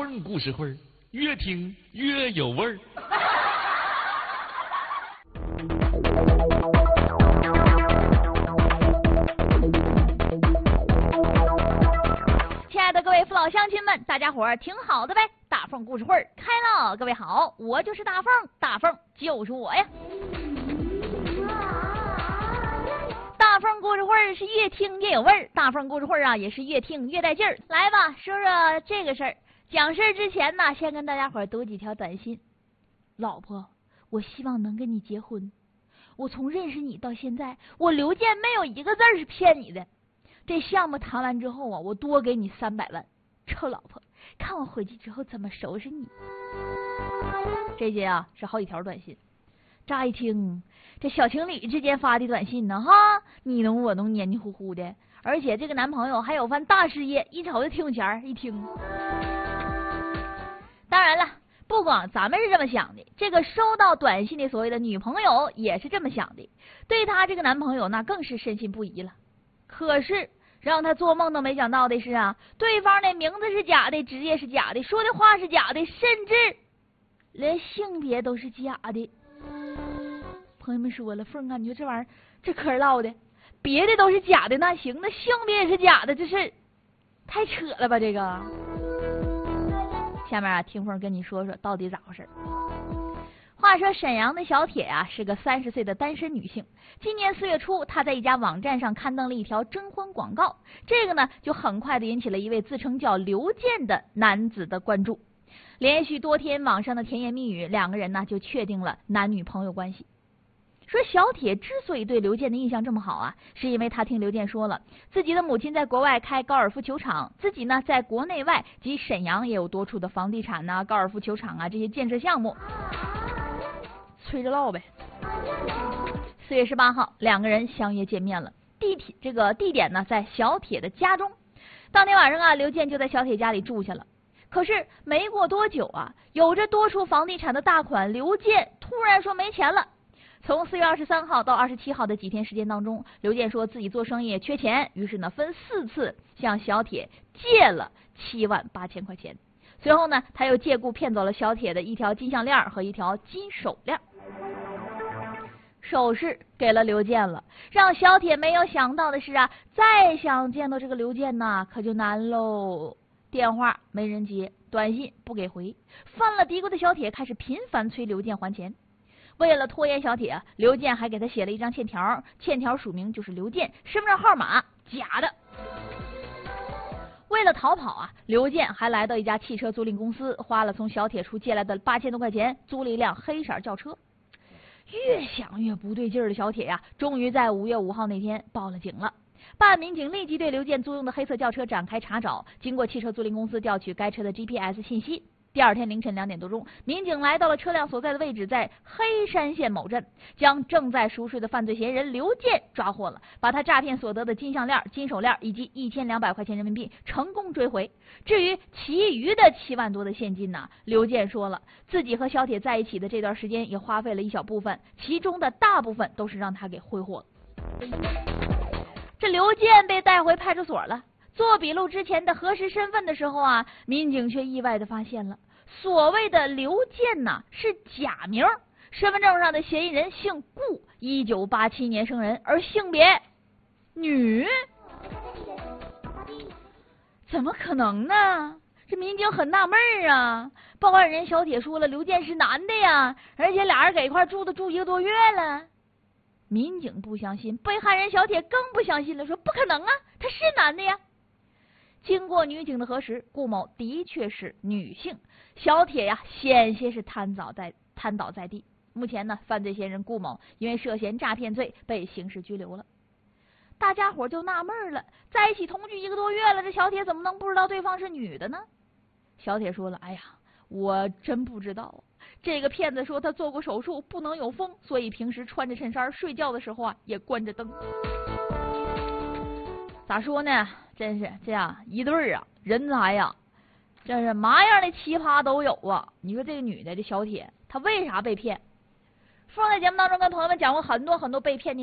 缝故事会儿，越听越有味儿。 亲爱的各位父老乡亲们，大家伙儿挺好的呗！大凤故事会开了，各位好，我就是大凤，大凤就是我呀。大凤故事会是越听越有味儿，大凤故事会啊也是越听越带劲儿。来吧，说说这个事儿。讲事儿之前呢，先跟大家伙儿读几条短信。老婆，我希望能跟你结婚。我从认识你到现在，我刘健没有一个字是骗你的。这项目谈完之后啊，我多给你300万。臭老婆，看我回去之后怎么收拾你。这些啊是好几条短信。乍一听，这小情侣之间发的短信呢，哈，你侬我侬，黏黏糊糊的，而且这个男朋友还有番大事业，一瞅就挺有钱。一听，当然了，不光咱们是这么想的，这个收到短信的所谓的女朋友也是这么想的，对她这个男朋友那更是深信不疑了。可是让他做梦都没想到的是啊，对方的名字是假的，职业是假的，说的话是假的，甚至连性别都是假的。朋友们说了，凤感觉这玩意儿这嗑唠的，别的都是假的那行，那性别也是假的，这是太扯了吧这个。下面啊，听凤跟你说说到底咋回事。话说沈阳的小铁啊是个30岁的单身女性，今年4月初，她在一家网站上刊登了一条征婚广告，这个呢就很快的引起了一位自称叫刘健的男子的关注。连续多天网上的甜言蜜语，两个人呢就确定了男女朋友关系。说小铁之所以对刘健的印象这么好啊，是因为他听刘健说了，自己的母亲在国外开高尔夫球场，自己呢在国内外及沈阳也有多处的房地产啊、高尔夫球场啊这些建设项目。催着唠呗。4月18号，两个人相约见面了。地点呢在小铁的家中。当天晚上啊，刘健就在小铁家里住下了。可是没过多久啊，有着多处房地产的大款刘健突然说没钱了。从4月23号到27号的几天时间当中，刘健说自己做生意缺钱，于是呢分4次向小铁借了7万8千块钱。随后呢，他又借故骗走了小铁的一条金项链和一条金手链。首饰给了刘健了，让小铁没有想到的是啊，再想见到这个刘健呢，可就难喽。电话没人接，短信不给回，犯了嘀咕的小铁开始频繁催刘健还钱。为了拖延小铁，刘健还给他写了一张欠条，欠条署名就是刘健，身份证号码假的。为了逃跑啊，刘健还来到一家汽车租赁公司，花了从小铁处借来的8000多块钱，租了一辆黑色轿车。越想越不对劲儿的小铁呀，终于在5月5号那天报了警了。办案民警立即对刘健租用的黑色轿车展开查找，经过汽车租赁公司调取该车的 GPS 信息。第二天凌晨2点多钟，民警来到了车辆所在的位置，在黑山县某镇，将正在熟睡的犯罪嫌疑人刘健抓获了，把他诈骗所得的金项链、金手链以及1200块钱人民币成功追回。至于其余的7万多的现金呢，刘健说了，自己和小铁在一起的这段时间也花费了一小部分，其中的大部分都是让他给挥霍了。这刘健被带回派出所了。做笔录之前的核实身份的时候啊，民警却意外的发现了，所谓的刘健呐是假名，身份证上的嫌疑人姓顾，1987年生人，而性别女。怎么可能呢？这民警很纳闷啊。报案人小铁说了，刘健是男的呀，而且俩人在一块住1个多月了。民警不相信，被害人小铁更不相信了，说不可能啊，他是男的呀。经过女警的核实，顾某的确是女性，小铁呀险些是瘫倒在地。目前呢，犯罪嫌疑人顾某因为涉嫌诈骗罪被刑事拘留了。大家伙就纳闷了，在一起同居1个多月了，这小铁怎么能不知道对方是女的呢？小铁说了，哎呀，我真不知道。这个骗子说他做过手术，不能有风，所以平时穿着衬衫，睡觉的时候啊也关着灯。咋说呢？真是这样一对啊，人才呀，真是嘛样的奇葩都有啊！你说这个女的，这小铁，她为啥被骗？凤在节目当中跟朋友们讲过很多被骗